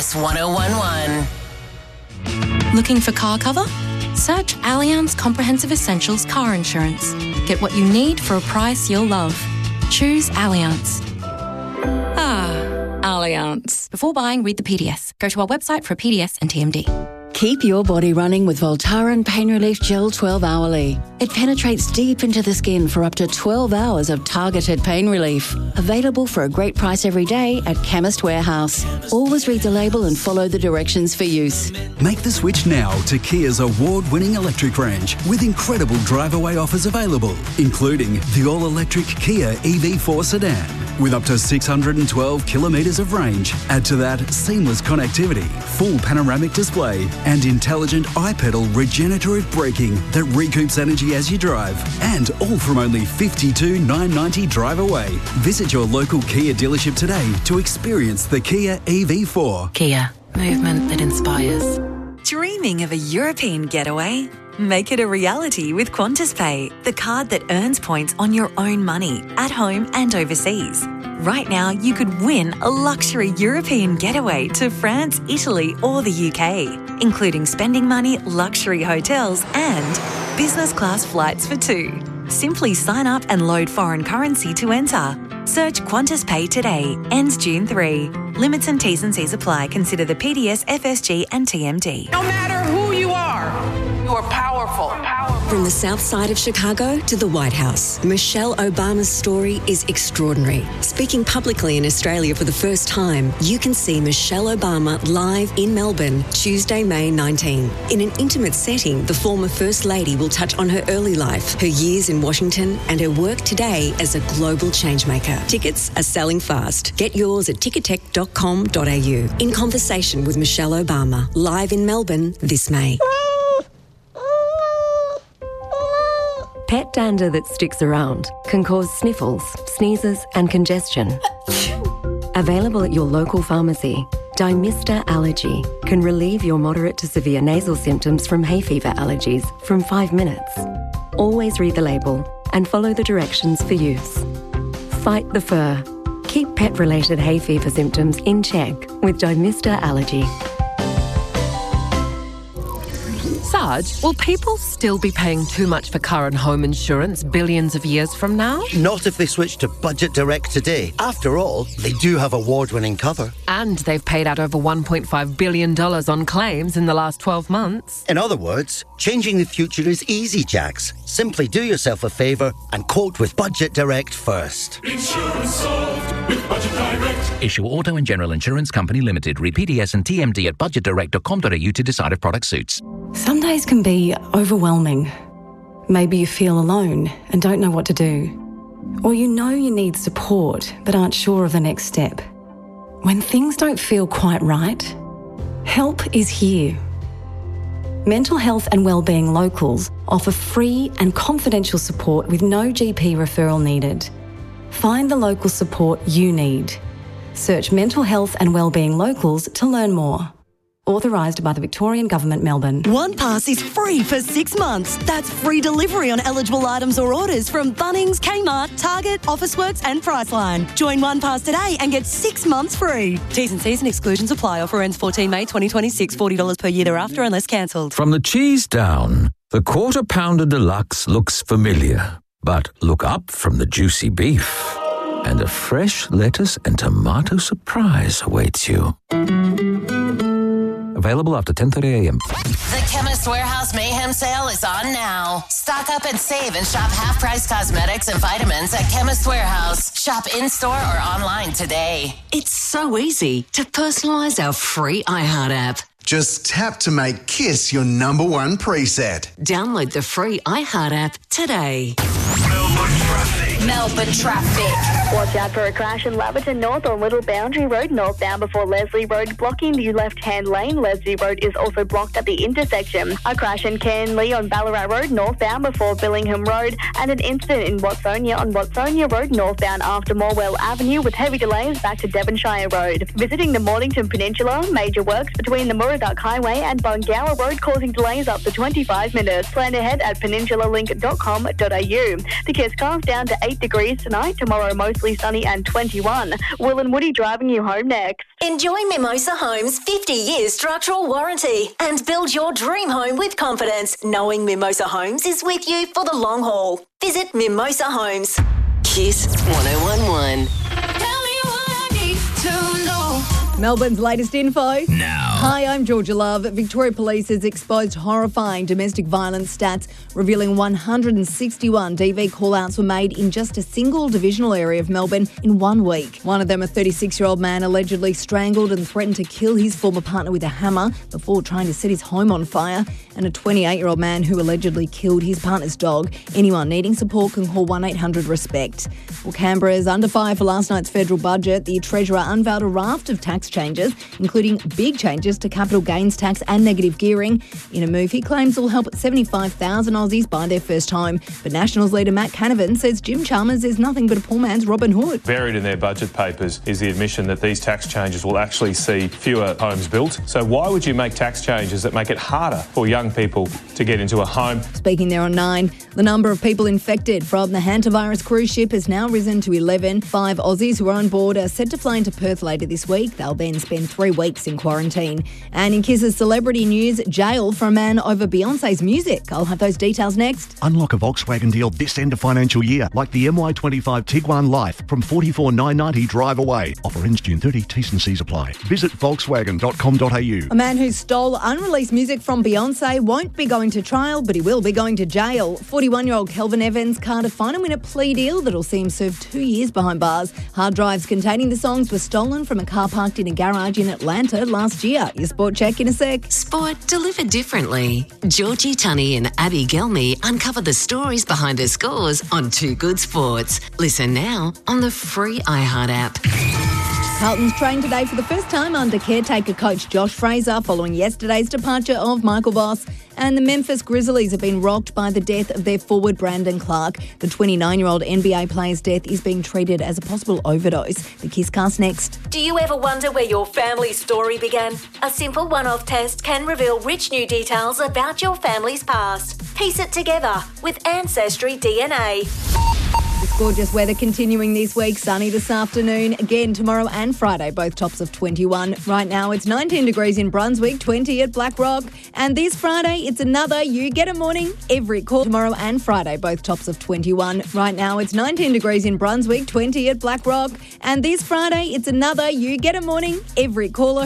Kiss 1011. Looking for car cover? Search Allianz Comprehensive Essentials Car Insurance. Get what you need for a price you'll love. Choose Allianz. Allianz. Before buying, read the PDS. Go to our website for a PDS and TMD. Keep your body running with Voltaren Pain Relief Gel 12 Hourly. It penetrates deep into the skin for up to 12 hours of targeted pain relief. Available for a great price every day at Chemist Warehouse. Always read the label and follow the directions for use. Make the switch now to Kia's award-winning electric range with incredible drive-away offers available, including the all-electric Kia EV4 sedan with up to 612 kilometres of range. Add to that seamless connectivity, full panoramic display and intelligent iPedal regenerative braking that recoups energy as you drive. And all from only $52,990 drive away. Visit your local Kia dealership today to experience the Kia EV4. Kia. Movement that inspires. Dreaming of a European getaway? Make it a reality with Qantas Pay, the card that earns points on your own money, at home and overseas. Right now, you could win a luxury European getaway to France, Italy or the UK, including spending money, luxury hotels and business class flights for two. Simply sign up and load foreign currency to enter. Search Qantas Pay today. Ends June 3. Limits and T's and C's apply. Consider the PDS, FSG and TMD. No matter who you are powerful. From the south side of Chicago to the White House, Michelle Obama's story is extraordinary. Speaking publicly in Australia for the first time, you can see Michelle Obama live in Melbourne, Tuesday, May 19. In an intimate setting, the former First Lady will touch on her early life, her years in Washington, and her work today as a global changemaker. Tickets are selling fast. Get yours at ticketek.com.au. In conversation with Michelle Obama, live in Melbourne this May. Pet dander that sticks around can cause sniffles, sneezes and congestion. Available at your local pharmacy, Dymista Allergy can relieve your moderate to severe nasal symptoms from hay fever allergies from 5 minutes. Always read the label and follow the directions for use. Fight the fur. Keep pet-related hay fever symptoms in check with Dymista Allergy. Sarge, will people still be paying too much for car and home insurance billions of years from now? Not if they switch to Budget Direct today. After all, they do have award-winning cover. And they've paid out over $1.5 billion on claims in the last 12 months. In other words, changing the future is easy, Jax. Simply do yourself a favour and quote with Budget Direct first. Insurance solved with Budget Direct. Issue Auto and General Insurance Company Limited. Read PDS and TMD at budgetdirect.com.au to decide if product suits. Some days can be overwhelming. Maybe you feel alone and don't know what to do. Or you know you need support but aren't sure of the next step. When things don't feel quite right, help is here. Mental Health and Wellbeing Locals offer free and confidential support with no GP referral needed. Find the local support you need. Search Mental Health and Wellbeing Locals to learn more. Authorised by the Victorian Government, Melbourne. OnePass is free for 6 months. That's free delivery on eligible items or orders from Bunnings, Kmart, Target, Officeworks and Priceline. Join OnePass today and get 6 months free. T's and C's and exclusions apply. Offer ends 14 May 2026. $40 per year thereafter unless cancelled. From the cheese down, the Quarter Pounder Deluxe looks familiar. But look up from the juicy beef and a fresh lettuce and tomato surprise awaits you. Available after 10:30am. The Chemist Warehouse Mayhem Sale is on now. Stock up and save and shop half-price cosmetics and vitamins at Chemist Warehouse. Shop in-store or online today. It's so easy to personalise our free iHeart app. Just tap to make Kiss your number one preset. Download the free iHeart app today. Melbourne traffic. Watch out for a crash in Laverton North on Little Boundary Road, northbound before Leslie Road, blocking the left-hand lane. Leslie Road is also blocked at the intersection. A crash in Canley on Ballarat Road, northbound before Billingham Road, and an incident in Watsonia on Watsonia Road, northbound after Morwell Avenue, with heavy delays back to Devonshire Road. Visiting the Mornington Peninsula, major works between the Murdoch Highway and Bungower Road causing delays up to 25 minutes. Plan ahead at peninsulalink.com.au. The Kiss cars down to 8 degrees tonight. Tomorrow, mostly sunny and 21. Will and Woody driving you home next. Enjoy Mimosa Homes' 50-year structural warranty and build your dream home with confidence, knowing Mimosa Homes is with you for the long haul. Visit Mimosa Homes. Kiss 1011. Melbourne's latest info. Now. Hi, I'm Georgia Love. Victoria Police has exposed horrifying domestic violence stats, revealing 161 DV call-outs were made in just a single divisional area of Melbourne in 1 week. One of them, a 36-year-old man, allegedly strangled and threatened to kill his former partner with a hammer before trying to set his home on fire, and a 28-year-old man who allegedly killed his partner's dog. Anyone needing support can call 1-800-RESPECT. Well, Canberra is under fire for last night's federal budget. The Treasurer unveiled a raft of tax changes, including big changes to capital gains tax and negative gearing, in a move he claims will help 75,000 Aussies buy their first home. But Nationals leader Matt Canavan says Jim Chalmers is nothing but a poor man's Robin Hood. Buried in their budget papers is the admission that these tax changes will actually see fewer homes built. So why would you make tax changes that make it harder for young people to get into a home? Speaking there on 9, the number of people infected from the hantavirus cruise ship has now risen to 11. 5 Aussies who are on board are set to fly into Perth later this week. They'll then spend 3 weeks in quarantine. And in Kiss's celebrity news, jail for a man over Beyonce's music. I'll have those details next. Unlock a Volkswagen deal this end of financial year, like the MY25 Tiguan Life from $44,990 drive away. Offer ends June 30. T's and C's apply. Visit volkswagen.com.au. A man who stole unreleased music from Beyonce won't be going to trial, but he will be going to jail. 41-year-old Kelvin Evans can't find him in a plea deal that'll see him serve 2 years behind bars. Hard drives containing the songs were stolen from a car parked in a garage in Atlanta last year. Your sport check in a sec. Sport delivered differently. Georgie Tunney and Abby Gelmy uncover the stories behind the scores on Too Good Sports. Listen now on the free iHeart app. Carlton's trained today for the first time under caretaker coach Josh Fraser following yesterday's departure of Michael Voss. And the Memphis Grizzlies have been rocked by the death of their forward Brandon Clark. The 29-year-old NBA player's death is being treated as a possible overdose. The Kisscast next. Do you ever wonder where your family story began? A simple one-off test can reveal rich new details about your family's past. Piece it together with Ancestry DNA. This gorgeous weather continuing this week. Sunny this afternoon. Again tomorrow and Friday, both tops of 21. Right now it's 19 degrees in Brunswick, 20 at Black Rock. And this Friday it's another You Get a Morning every call. Tomorrow and Friday, both tops of 21. Right now it's 19 degrees in Brunswick, 20 at Black Rock. And this Friday it's another You Get a Morning every caller